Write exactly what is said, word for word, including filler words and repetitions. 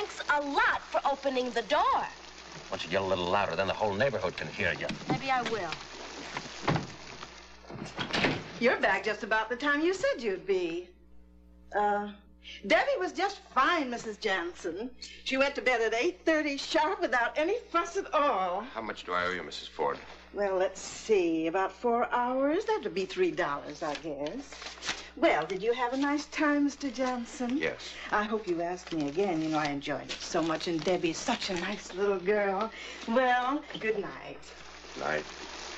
Thanks a lot for opening the door. Why don't you yell a little louder, then the whole neighborhood can hear you. Maybe I will. You're back just about the time you said you'd be. Uh, Debbie was just fine, Missus Jansen. She went to bed at eight thirty sharp without any fuss at all. How much do I owe you, Missus Ford? Well, let's see. About four hours. That would be three dollars, I guess. Well, did you have a nice time, Mister Jansen? Yes. I hope you asked me again. You know, I enjoyed it so much, and Debbie's such a nice little girl. Well, good night. Night.